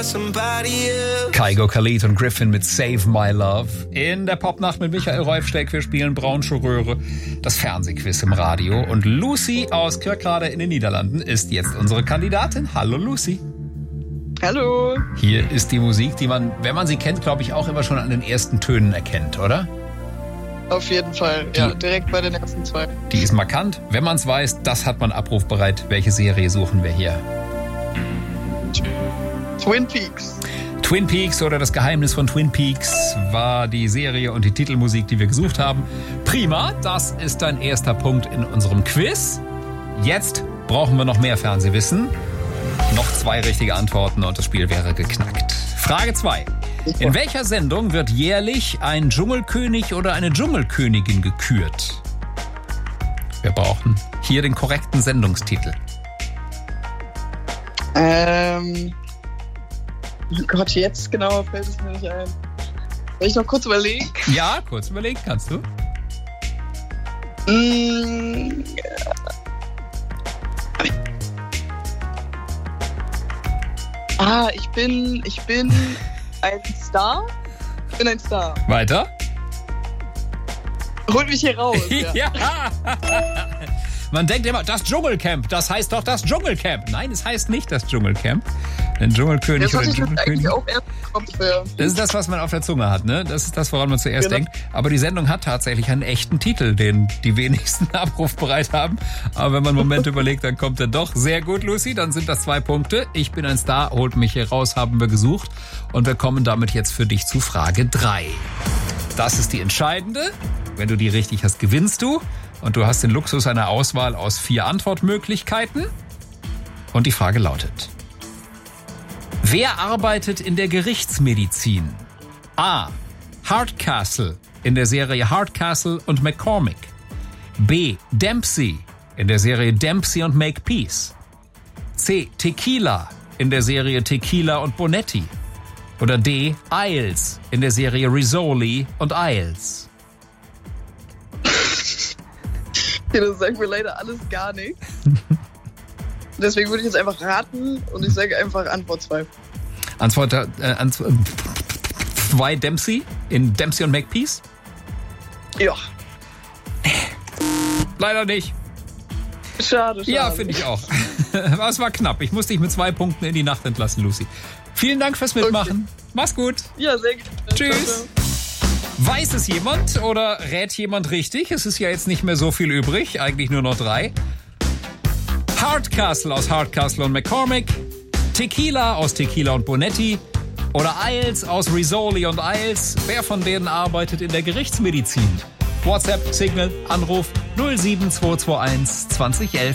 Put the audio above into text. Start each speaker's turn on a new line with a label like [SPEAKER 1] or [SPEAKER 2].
[SPEAKER 1] Kygo, Khalid und Griffin mit Save My Love. In der Popnacht mit Michael Reufsteck. Wir spielen Braunschulröhre, das Fernsehquiz im Radio. Und Lucy aus Kerkrade in den Niederlanden ist jetzt unsere Kandidatin. Hallo Lucy.
[SPEAKER 2] Hallo.
[SPEAKER 1] Hier ist die Musik, die man, wenn man sie kennt, glaube ich, auch immer schon an den ersten Tönen erkennt, oder?
[SPEAKER 2] Auf jeden Fall, ja, direkt bei den ersten zwei.
[SPEAKER 1] Die ist markant. Wenn man es weiß, das hat man abrufbereit. Welche Serie suchen wir hier?
[SPEAKER 2] Twin Peaks.
[SPEAKER 1] Twin Peaks oder Das Geheimnis von Twin Peaks war die Serie und die Titelmusik, die wir gesucht haben. Prima, das ist dein erster Punkt in unserem Quiz. Jetzt brauchen wir noch mehr Fernsehwissen. Noch 2 richtige Antworten und das Spiel wäre geknackt. Frage 2. In welcher Sendung wird jährlich ein Dschungelkönig oder eine Dschungelkönigin gekürt? Wir brauchen hier den korrekten Sendungstitel.
[SPEAKER 2] Oh Gott, jetzt genau fällt es mir nicht ein. Soll ich noch kurz überlegen?
[SPEAKER 1] Ja, kurz überlegen kannst du.
[SPEAKER 2] Ich bin ein Star. Ich bin ein Star.
[SPEAKER 1] Weiter.
[SPEAKER 2] Holt mich hier raus.
[SPEAKER 1] Ja. Man denkt immer, das Dschungelcamp, das heißt doch das Dschungelcamp. Nein, es heißt nicht das Dschungelcamp. Ein Dschungelkönig oder Dschungelkönig. Das ist das, was man auf der Zunge hat, ne? Das ist das, woran man zuerst denkt. Aber die Sendung hat tatsächlich einen echten Titel, den die wenigsten abrufbereit haben. Aber wenn man einen Moment überlegt, dann kommt er doch. Sehr gut, Lucy, dann sind das 2 Punkte. Ich bin ein Star, holt mich hier raus, haben wir gesucht. Und wir kommen damit jetzt für dich zu Frage 3. Das ist die entscheidende. Wenn du die richtig hast, gewinnst du. Und du hast den Luxus einer Auswahl aus 4 Antwortmöglichkeiten. Und die Frage lautet: Wer arbeitet in der Gerichtsmedizin? A. Hardcastle in der Serie Hardcastle und McCormick. B. Dempsey in der Serie Dempsey und Makepeace. C. Tequila in der Serie Tequila und Bonetti. Oder D. Isles in der Serie Rizzoli und Isles.
[SPEAKER 2] Das sagt mir leider alles gar nichts. Deswegen würde ich jetzt einfach raten und ich sage einfach Antwort 2.
[SPEAKER 1] Antwort 2 Dempsey in Dempsey und Makepeace?
[SPEAKER 2] Ja.
[SPEAKER 1] Leider nicht.
[SPEAKER 2] Schade.
[SPEAKER 1] Ja, finde ich auch. Aber es war knapp. Ich musste dich mit 2 Punkten in die Nacht entlassen, Lucy. Vielen Dank fürs Mitmachen. Okay. Mach's gut.
[SPEAKER 2] Ja, sehr gerne.
[SPEAKER 1] Tschüss. Weiß es jemand oder rät jemand richtig? Es ist ja jetzt nicht mehr so viel übrig, eigentlich nur noch 3. Hardcastle aus Hardcastle und McCormick, Tequila aus Tequila und Bonetti oder Isles aus Rizzoli und Isles. Wer von denen arbeitet in der Gerichtsmedizin? WhatsApp, Signal, Anruf 07221 2011.